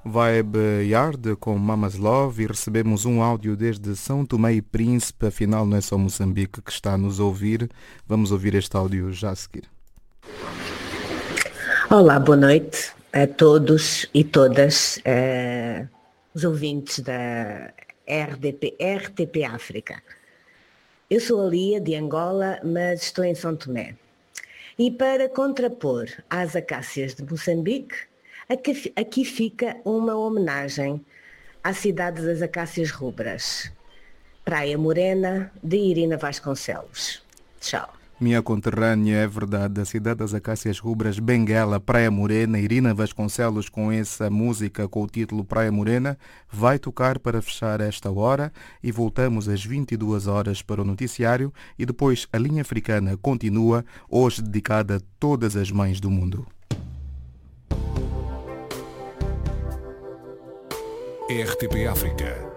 Vibe Yard com Mama's Love e recebemos um áudio desde São Tomé e Príncipe, afinal não é só Moçambique que está a nos ouvir. Vamos ouvir este áudio já a seguir. Olá, boa noite a todos e todas os ouvintes da RTP África. Eu sou a Lia de Angola, mas estou em São Tomé. E para contrapor às acácias de Moçambique, aqui fica uma homenagem à cidade das acácias rubras, Praia Morena, de Irina Vasconcelos. Tchau. Minha conterrânea, é verdade, a cidade das acácias rubras, Benguela, Praia Morena, Irina Vasconcelos com essa música com o título Praia Morena, vai tocar para fechar esta hora e voltamos às 22 horas para o noticiário e depois a linha africana continua, hoje dedicada a todas as mães do mundo. RTP África.